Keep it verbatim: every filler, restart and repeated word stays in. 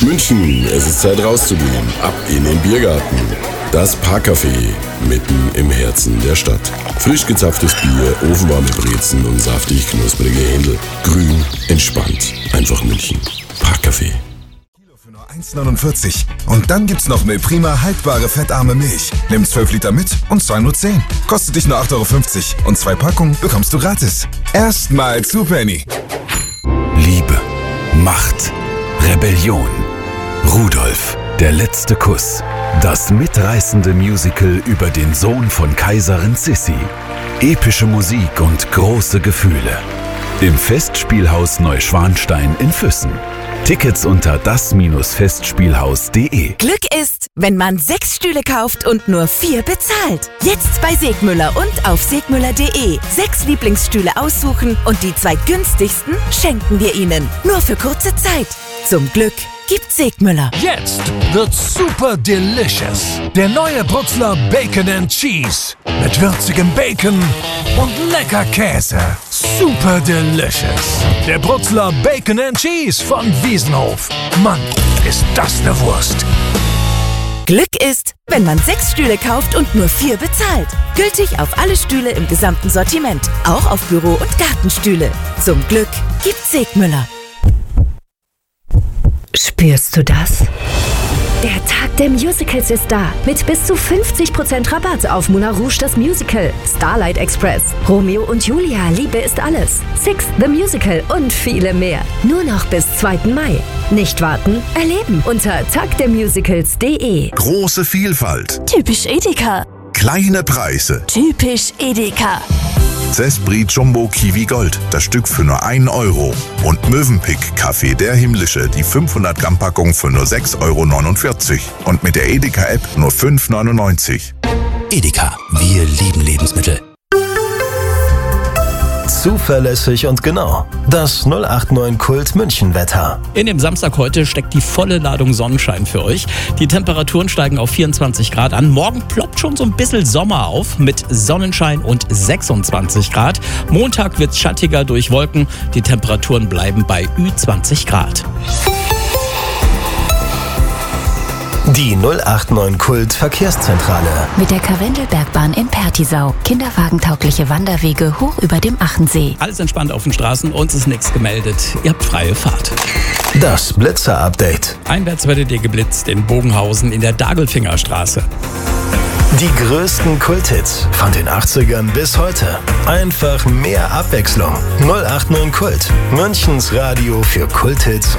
München, es ist Zeit rauszugehen. Ab in den Biergarten. Das Parkcafé, mitten im Herzen der Stadt. Frisch gezapftes Bier, ofenwarme Brezen und saftig knusprige Händel. Grün, entspannt. Einfach München. Parkcafé. Für nur eins neunundvierzig. Und dann gibt's noch Milprima haltbare fettarme Milch. Nimm zwölf Liter mit und zahl nur zehn. Kostet dich nur acht Euro fünfzig. Und zwei Packungen bekommst du gratis. Erstmal zu Penny. Liebe, Macht, Rebellion. Rudolf, der letzte Kuss. Das mitreißende Musical über den Sohn von Kaiserin Sissi. Epische Musik und große Gefühle. Im Festspielhaus Neuschwanstein in Füssen. Tickets unter das Festspielhaus punkt de. Glück ist, wenn man sechs Stühle kauft und nur vier bezahlt. Jetzt bei Segmüller und auf segmüller punkt de. Sechs Lieblingsstühle aussuchen und die zwei günstigsten schenken wir Ihnen. Nur für kurze Zeit. Zum Glück gibt Segmüller. Jetzt wird's super delicious. Der neue Bruxler Bacon and Cheese. Mit würzigem Bacon und lecker Käse. Super delicious. Der Bruxler Bacon and Cheese von Wiesenhof. Mann, ist das eine Wurst. Glück ist, wenn man sechs Stühle kauft und nur vier bezahlt. Gültig auf alle Stühle im gesamten Sortiment. Auch auf Büro- und Gartenstühle. Zum Glück gibt Segmüller. Spürst du das? Der Tag der Musicals ist da. Mit bis zu fünfzig Prozent Rabatt auf Moulin Rouge das Musical, Starlight Express, Romeo und Julia, Liebe ist alles, Six the Musical und viele mehr. Nur noch bis zweiten Mai. Nicht warten, erleben unter tag der musicals punkt de. Große Vielfalt. Typisch Edeka. Kleine Preise. Typisch Edeka. Zesprit Jumbo Kiwi Gold, das Stück für nur einen Euro. Und Mövenpick Kaffee der Himmlische, die fünfhundert Gramm Packung für nur sechs Euro neunundvierzig. Und mit der Edeka-App nur fünf Euro neunundneunzig. Edeka, wir lieben Lebensmittel. Zuverlässig und genau. Das null acht neun Kult München Wetter. In dem Samstag heute steckt die volle Ladung Sonnenschein für euch. Die Temperaturen steigen auf vierundzwanzig Grad an. Morgen ploppt schon so ein bisschen Sommer auf mit Sonnenschein und sechsundzwanzig Grad. Montag wird's schattiger durch Wolken. Die Temperaturen bleiben bei Ü zwanzig Grad. Die null acht neun Kult Verkehrszentrale. Mit der Karwendelbergbahn in Pertisau. Kinderwagentaugliche Wanderwege hoch über dem Achensee. Alles entspannt auf den Straßen, uns ist nichts gemeldet. Ihr habt freie Fahrt. Das Blitzer-Update. Einwärts werdet ihr geblitzt in Bogenhausen in der Dagelfingerstraße. Die größten Kulthits von den achtzigern bis heute. Einfach mehr Abwechslung. null acht neun Kult. Münchens Radio für Kulthits